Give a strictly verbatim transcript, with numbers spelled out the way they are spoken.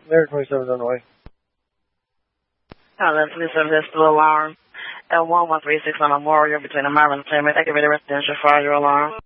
American twenty-seven is on the way. Hello, police service, still alarm. L one one three six on Memorial between the Marvin and Claymont. Activated residential fire alarm.